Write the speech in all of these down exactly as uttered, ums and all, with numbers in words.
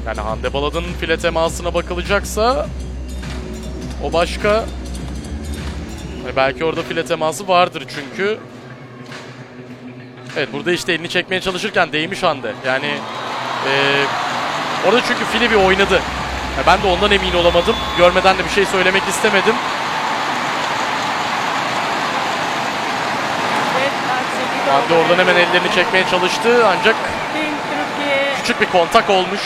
Yani Hande Baladın'ın file temasına bakılacaksa o başka. Yani belki orada file teması vardır çünkü. Evet, burada işte elini çekmeye çalışırken değmiş Hande. Yani e, orada çünkü file bir oynadı. Yani ben de ondan emin olamadım. Görmeden de bir şey söylemek istemedim. Hande oradan hemen ellerini çekmeye çalıştı ancak küçük bir kontak olmuş.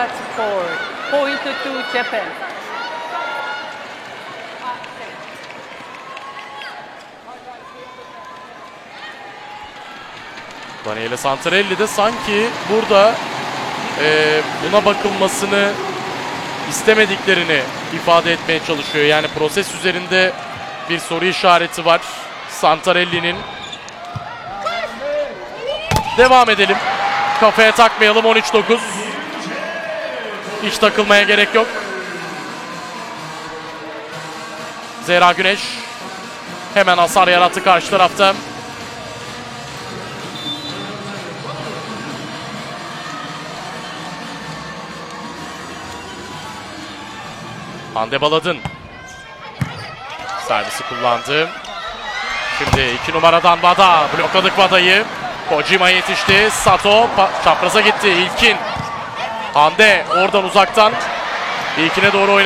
Daniele Santarelli de sanki burada e, buna bakılmasını istemediklerini ifade etmeye çalışıyor. Yani proses üzerinde bir soru işareti var Santarelli'nin. Devam edelim. Kafaya takmayalım. on üç dokuz. Hiç takılmaya gerek yok. Zehra Güneş hemen hasar yarattı karşı tarafta. Hande Baladın servisi kullandı. Şimdi iki numaradan Vada. Blokladık Vada'yı. Kojima yetişti. Sato çapraza gitti. İlkin. Hande oradan uzaktan İlkin'e doğru oynadı.